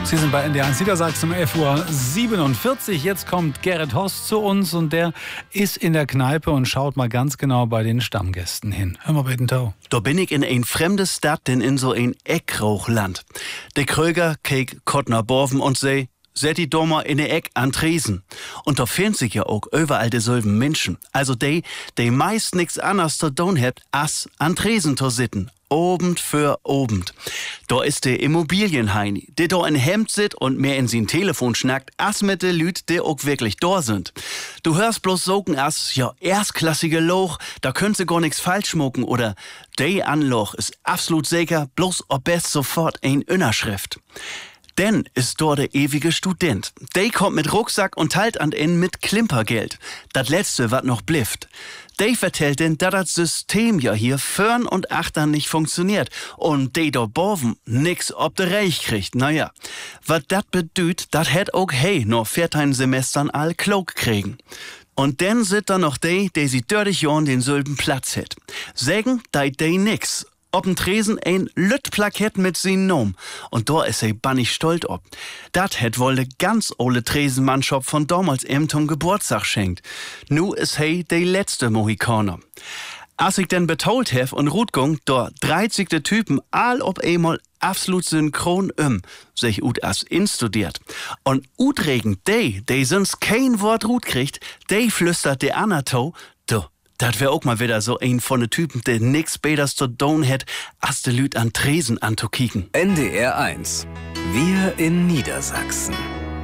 Sie sind bei NDR1 Niedersachsen um 11:47 Uhr. Jetzt kommt Gerrit Horst zu uns und der ist in der Kneipe und schaut mal ganz genau bei den Stammgästen hin. Hör mal bei den Tau. Da bin ich in ein fremdes Stadt, denn in so ein Eckrochland. Der Kröger keek Kottner Borven und sei, set die Dommer in der Eck an Tresen. Und da finden sich ja auch überall dieselben Menschen. Also die meist nix anders zu tun hat, als an Tresen zu sitten. Obend für obend. Da ist der Immobilienheini, der da in Hemd sitzt und mehr in sein Telefon schnackt, as mit de Lüt, der auch wirklich da sind. Du hörst bloß sogen as, ja, erstklassige Loch, da könnt sie gar nix falsch mucken oder de Anloch ist absolut sicher, bloß ob best sofort ein Innerschrift. Denn ist dort der ewige Student. Der kommt mit Rucksack und teilt an ihn mit Klimpergeld. Das letzte, wat noch blifft. Der vertellt denn, dass das System ja hier vorn und achtern nicht funktioniert. Und der da boven nix ob de Reich kriegt. Naja, wat dat bedüht, dat hätt auch hey noch 14 Semestern all klug kriegen. Und dann sit da noch der sie 30 Jahren den selben Platz hätt. Sägen, deit de nix. Ob'n Tresen ein Lüttplakett mit sin Nom. Und da is bannig stolz ob. Dat hätt wohl de ganz ole Tresenmannschaft von damals ihm zum Geburtstag schenkt. Nu is de letzte Mohikaner. Als ich denn betolt hef und Rutgung, da 30 Typen all ob einmal absolut synchron sich ut as instudiert. Und utregen de sonst kein Wort Rut kriegt, de flüstert de Anato, das wär auch mal wieder so ein von den Typen, der nix Beters zu tun hätt, als de Lüt an Tresen anzukicken. NDR1. Wir in Niedersachsen.